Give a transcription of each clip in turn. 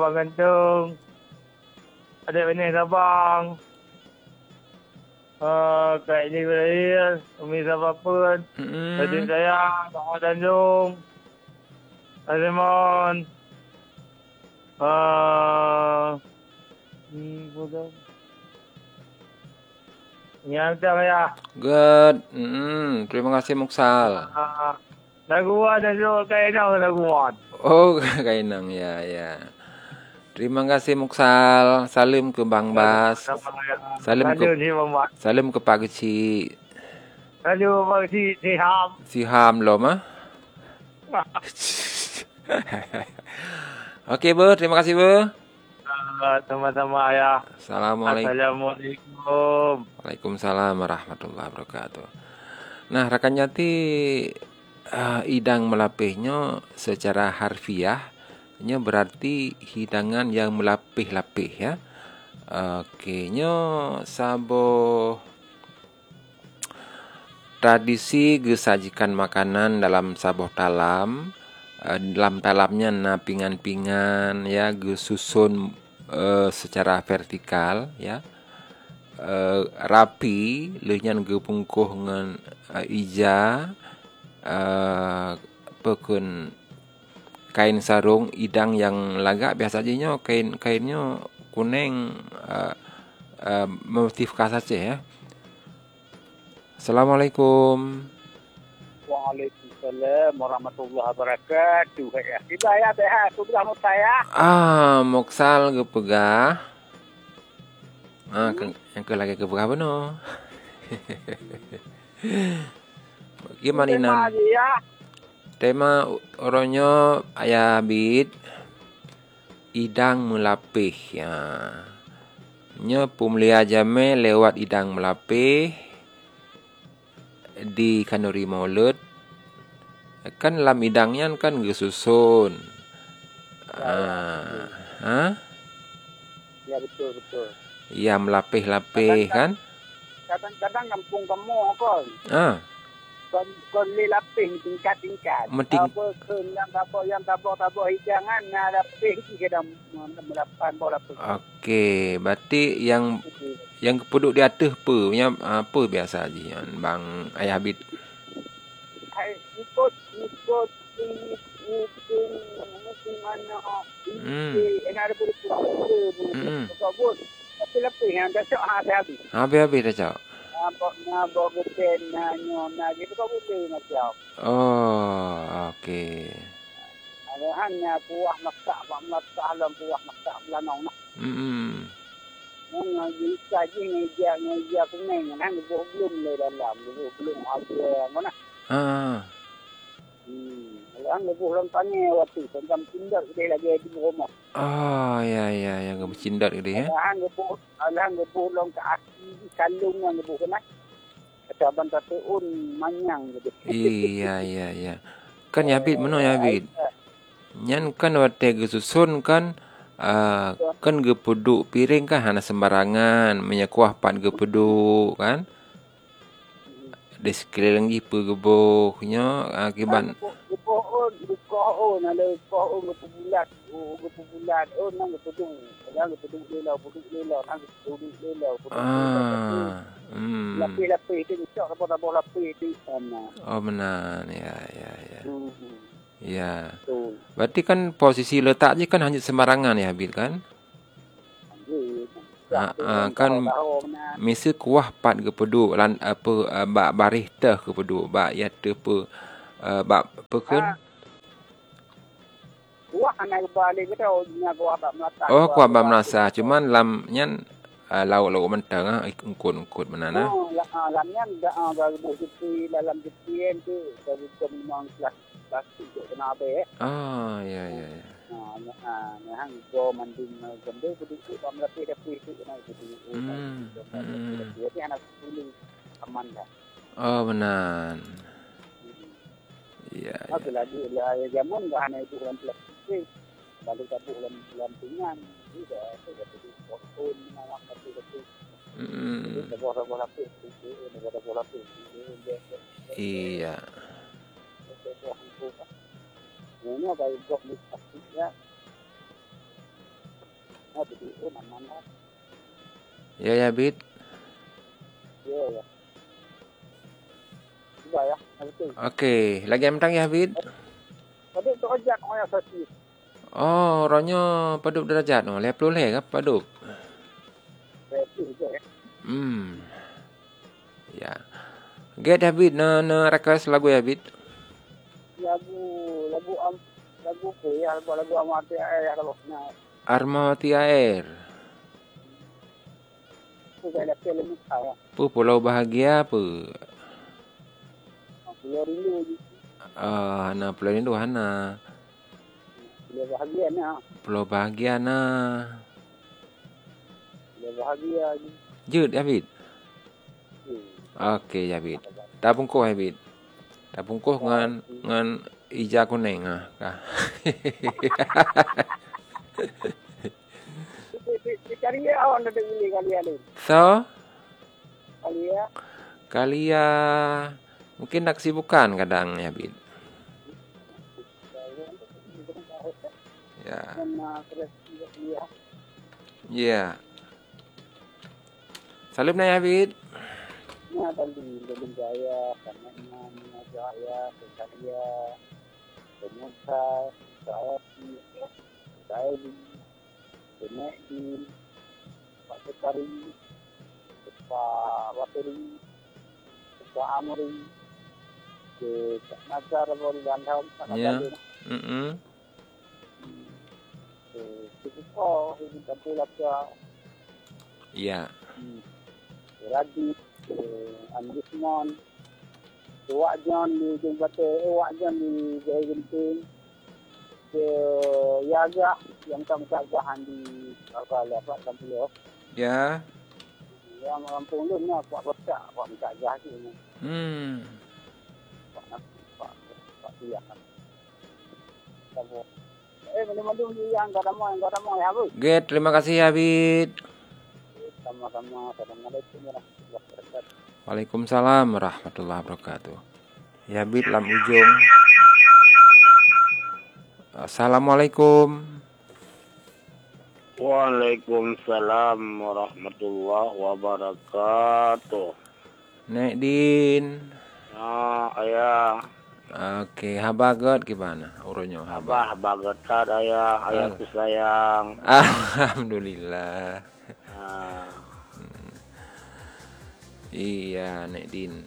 Sabang Gantung, adik benih Sabang, Kak Ini Berair, Umi Sabah Pun, adik saya, Bang Tanjung, Azimon, yang ya. Good. Terima kasih Muksal. Lagu ada juga kainang lagu wan. Oh, kainang ya ya. Terima kasih Muksal. Salim ke Bang Bas. Salim ke Pak Kecil. Salim Pak Kecil Siham. Siham lo mah. Okey, Bu. Terima kasih, Bu. Sama-sama ya. Assalamualaikum. Waalaikumsalam warahmatullahi wabarakatuh. Nah, rakan nyati hidang melapihnya secara harfiahnya berarti hidangan yang melapih-lapih ya. Okey, nyo sabo tradisi gesajikan makanan dalam saboh talam. Dalam talamnya na pingan-pingan ya gesusun secara vertikal ya. Rapi leunyan gepungkuh ngan ija pekun kain sarung idang yang lagak biasa aja kainnya kuning motif khas Aceh ya. Assalamualaikum. Waalaikumsalam warahmatullahi wabarakatuh. Hidayah dah aku bilang saya. Moksal gepegah. Yang ke lagi gepegah beno. Gimana nan? Tema orangnya ayah bid idang melapih ya. Nya pumlia jame lewat idang melapih di kanuri maulud. Kan lam idangnya kan gesusun. Ya betul. Ya melapih-lapih kan? Kadang-kadang kampung kamu apa? Kon lapih tingkat-tingkat. Apa yang tabur hidangan lapih kita melapan bola. Okey, berarti yang kepuduk di atas apa biasa aja Bang Ayah Habib? Ikut mana ada lapih yang dah cak habis. Habis dah cak. Bawa beten nyona gitu kau boleh macam. Oh, okey. Ada hanya buah masak dalam buah masak belanong nak. Yang saji ngeja kuning kan belum le dalam belum ada mana. Yang lebih lontanya waktu tentang tindak dia lagi di rumah. Ya yang bercindat gitu ya. Alang lebih long ke aki kalung yang lebih kena. Caban tateun manyang gitu. Iya. Kan ya Habib mana ya Habib? Nyan kan wate gesusun kan kan gepeduk piring kan hana sembarangan menyakuah pat gepeduk kan. Di sekeliling ipu gebuhnya akibat Pohon ada pohon gepubulat nang gepeduk lelau lapih itu cak apa lapih itu sana. Oh benar ya. Ya. Berarti kan posisi letaknya kan hanya sembarangan ya Habib kan? Kan mesti kuah pat gepeduk lan apa bak barih teh gepeduk bak ya teh bak pekun. Kuah anak balik kita kuah bak melasa. Oh kuah bak melasa cuman lamnya lauk mentang ungkut menana. Lamnya enggak buh jepi dalam jepien tu dari memang plastik kena abe. Ya. Hang go manding gende begitu lapih itu kena itu. Jadi anak dulu aman dah. Oh benar. Iya. Lagi jamun enggak hanya itu dalam plastik. Lalu tabuk dalam pingan juga pun awak itu. Iya. Ini kalau buat plastiknya PDU mana. Ya, ya, Bit. Ya. Sudah ya, betul. Okey, lagi yang mentang ya, Bit. Tadi tu ojak orang sosial. Oh, ronyo padup derajat no. 50 leh ke padup? Betul je ya. Ya. Get ya, Bit. Na request lagu ya, Bit. Lagu apa ya? Lagu amati ya kalau nak. Armawati Air. Tu saya dah film saya. Pulau Bahagia apa? Pulau Rindu je. Hana Pulau Rindu Hana. Pulau Bahagia ni. Pulau Bahagia na. Pulau Bahagia je. Jut ya, Bit. Okey ya, Bit. Tak pungkuh ya, Bit. Tak pungkuh ngan ija kuning kah. Cari awak nak beli kali ada. So, Kali ya mungkin nak kesibukan kadang ya, Bit. Ya. Ya. Salim na ya, Bit. Ni ada di Belum Jaya, Kanan Jaya, Kesalia, Pemuda, saya di Kenain, Pak Sekari, Pak Wateri, Pak Amri, ke Nazar Bol Gandam, Ya. Oh, ini tentu lah Ya. Radit, Andismon, Wak John di Jembatan, Wak John di Jaya Genting, Yaga yang kami kagahan di Kampung. Ya. Yang Lampung Lun ni Pak Bertak, Pak Mekagah tu ni. Pak Tiak. Mana-mana yang kadang-kadang ya, Bu. Get, terima kasih ya, Bit. Sama-sama. Assalamualaikum warahmatullahi wabarakatuh. Waalaikumsalam warahmatullahi wabarakatuh. Ya, Bit lam ujung. Assalamualaikum. Waalaikumsalam warahmatullahi wabarakatuh. Nek Din. Ayah. Okey, habagat gimana? Urunyo Abah bagetar ayah ku sayang. Alhamdulillah. Iya, Nek Din.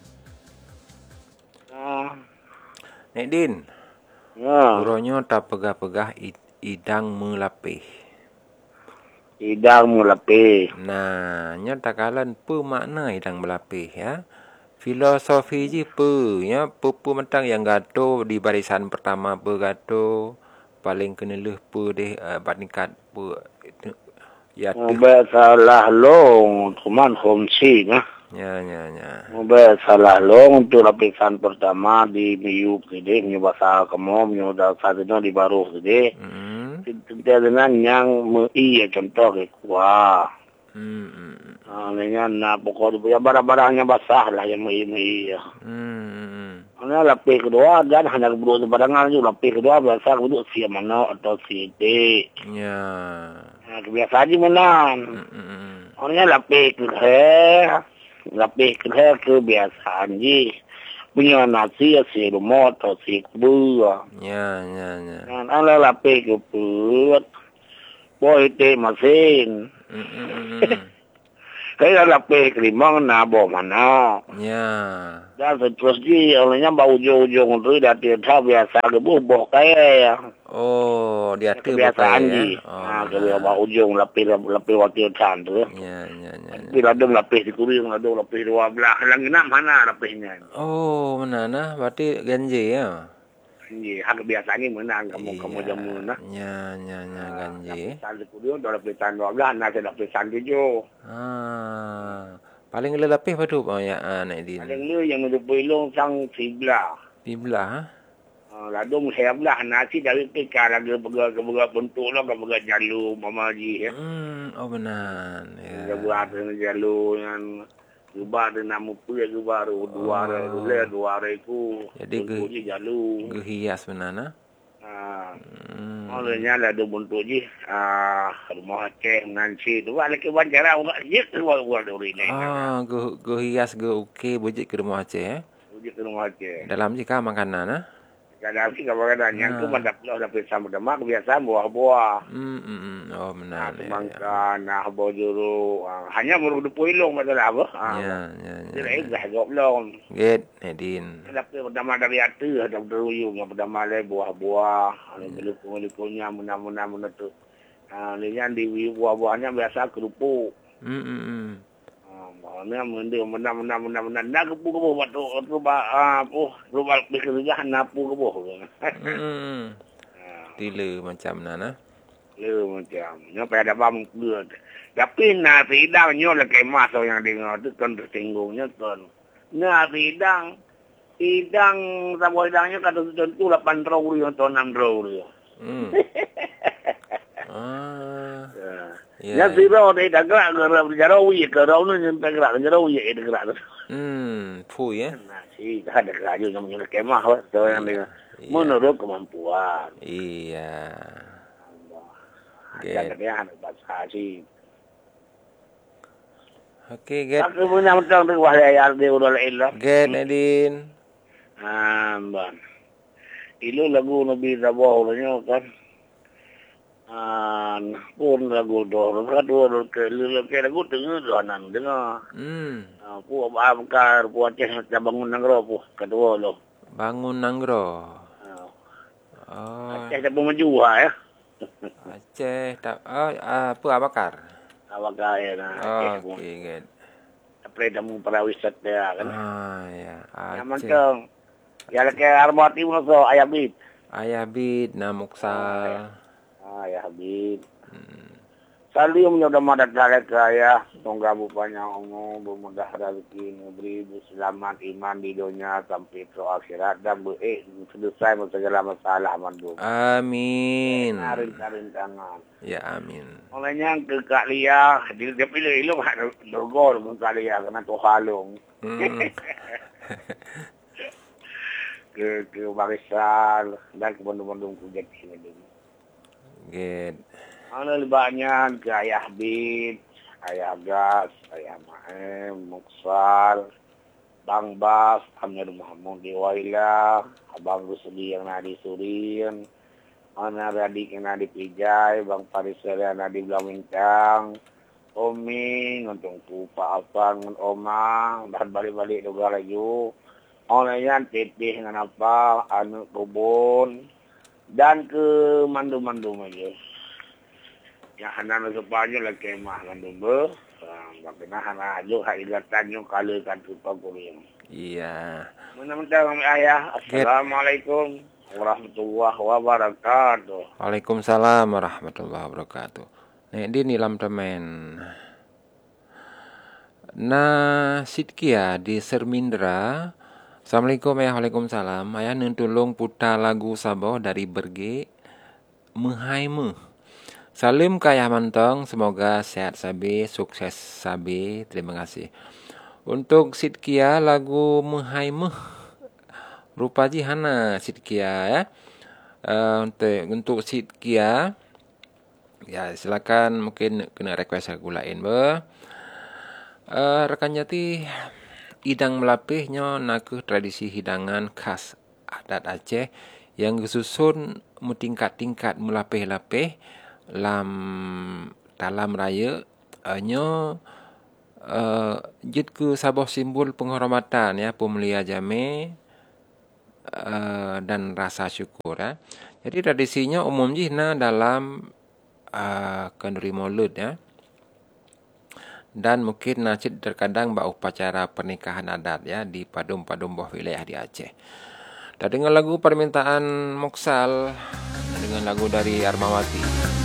Nek Din. Ya. Urunyo tak pegah-pegah idang melapih. Idang melapih. Nah, nya takalan pe makna idang melapih ya. Filosofi je pe ya, pe mentang yang gato di barisan pertama pe gato paling kena leh pe deh bandingkat pe ya tu. Salah long cuman homsi nah. Ya. Salah long untuk lapisan pertama di Miyuk tadi bahasa kamu udah saat itu di baru tadi. Tidak dengan yang iya contoh wah. Dengan pokok ya barang-barangnya basah lah yang iya. Ana lapis kedua dan hanya berdua barangan juga lapis kedua biasa duduk si mana atau si D. Ya. Nah, kebiasaan di mana? Orangnya lapis kebiasaan ji. Punya nasi si remote atau si kubu. Ya. Nah, ana lapis keput. Boy te mesin. Kaya lapis kerimang na bo mana. Ya. Dan terus di orangnya bau ujung-ujung tu dah tiada biasa kebubuh kaya. Oh, dia tu kebiasaan ji. Oh. Bau ujung lapis waktu tan tu. Ya. Tapi ladung lapis di kuring, ladung lapis 12. Lagi nak mana lapisnya? Oh, mana nah? Berarti ganji ya. Ni hak kebiasaannya menang kamu jamu nah. Ya, ganji. Tan di kuring dah lapisan 12, nak lapisan 7. Paling lelapih padu ya Nek Din. Paling lu yang ada pilong sang sebelah. Sebelah. Ladung sebelah nasi dari pika lagi bergerak bentuk lah bergerak jalur mama ji ya. Oh benar. Ya. Buat jalur yang Gubar dengan nama pula gubar dua hari ku. Jadi jalur. Gehias benar nah. Olehnya ada bentuk je. Rumah Aceh, Nansi tu. Ada ke bancara orang je keluar dari ni. Go hias go okey bujik ke rumah Aceh Uji ke rumah Aceh. Dalam jika makanan Kadang sih kadang-kadang yang tu pada pulau dapat sama demak kebiasaan buah-buah. Oh benar. Semangka, buah jeruk. Hanya merudu ilung macam apa. Ya. Jadi dah jawab belum. Get Edin. Dapat pertama dari hati ada beruyung yang pertama le buah-buah. Ada melukung-melukungnya mana tu. Ini di buah-buahnya biasa kerupuk. Mana mana nak kebu waktu rubal bekerja napu kebu. Tila macam mana? Le macam. Nya pada bam ke. Tapi na sidang nyo la kay maso yang dengar tu kan tersinggungnya kan. Na sidang saboi dangnya kata tentu 8 rau yang atau 6 rau dia. Ya zero ni dah gerak jarau ye ke rau ni sampai gerak jarau ye dia gerak. Pui Nah, si ada gerak je namanya kemah tu yang dia menurut kemampuan. Iya. Jangan dia anak bahasa si. Okey, get. Aku punya macam tu wahai dia udah ilah. Get Nadine. Ban. Ilo lagu Nabi Zabahulnya kan. Pun lagu dor kadua ke lagu tengah doanan dengar. Pu abangkar pu Aceh bangun nanggro pu kedua lo. Bangun nanggro. Aceh tak maju ya. Aceh tak apa abakar. Abangkar ya nah. Okey, get. Apa damu para wisata ya kan. Ya. Macam ya ke arbati so ayabit. Ayabit namuksal. Ya Habib. Salim udah madat dari kaya, semoga bupanya umum bermudah rezeki, beri selamat iman di dunia sampai ke akhirat dan selesai segala masalah mandum. Amin. Rintangan. Ya amin. Olehnya ke Kak Lia, dia pilih ilmu ada dorgol ke Kak Lia kena tu halung. Ke Barisal dan ke bandung-bandung ke Jati ini. Get. Ana lebihnya ke Ayah Bid, Ayah Gas, Ayah Maem, Muksal, Bang Bas, Amir Muhammad Dewaila, Abang Rusli yang nadi Surin, Ana Radik yang nadi Pijay, Bang Farisal yang nadi Blamintang, Oming, untung Pupa Afan, Oma, dan balik-balik juga lagi. Olehnya teteh dengan apa, anu kebun, dan ke mandum-mandum aja. Yang anak sepanjang lagi kemah mandum ber. Bagaimana anak aja hailatan yang kalakan ke pagurian. Iya. Mana-mana kami ayah. Assalamualaikum warahmatullahi wabarakatuh. Waalaikumsalam warahmatullahi wabarakatuh. Nek di nilam temen. Nah, Sidkia di Sermindra. Assalamualaikum ya, waalaikumsalam. Ayah nentulung putar lagu Sabah dari Berge Mehaime. Salim kaya mantong, semoga sehat sabi, sukses sabi. Terima kasih. Untuk Sidkia lagu Mehaime. Rupa jihana Sidkia ya. Untuk Sidkia ya silakan mungkin kena request lagu lain rekan Jati. Idang melapihnya nakuh tradisi hidangan khas adat Aceh yang disusun tingkat-tingkat melapih-lapih dalam raya nya jid ke sabah simbol penghormatan ya pemulia jame dan rasa syukur ya. Jadi tradisinya umum jihna dalam kenduri Maulud ya. Dan mungkin Nacid terkadang buat upacara pernikahan adat ya di padum-padum bawah wilayah di Aceh. Dan dengan lagu permintaan Moksal dengan lagu dari Armawati.